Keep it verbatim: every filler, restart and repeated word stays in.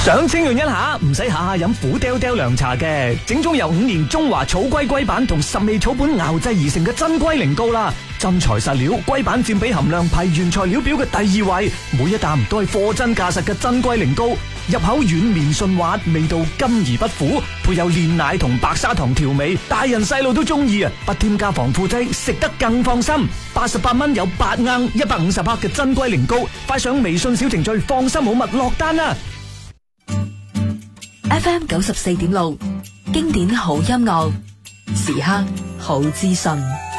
想清潤一下，唔使下下飲苦爹爹涼茶嘅，整種由五年中華草龜龜板同十味草本熬製而成嘅真龜苓膏啦。真材實料，龜板佔比含量排原材料表嘅第二位，每一啖都係貨真價實嘅真龜苓膏，入口軟綿順滑，味道甘而不苦，配有煉奶同白砂糖調味，大人細路都中意啊！不添加防腐劑，食得更放心。八十八蚊有八盎一百五十克嘅真龜苓膏，快上微信小程序放心好物落單啦！ F M 九十四點六，經典好音樂，時刻好資訊。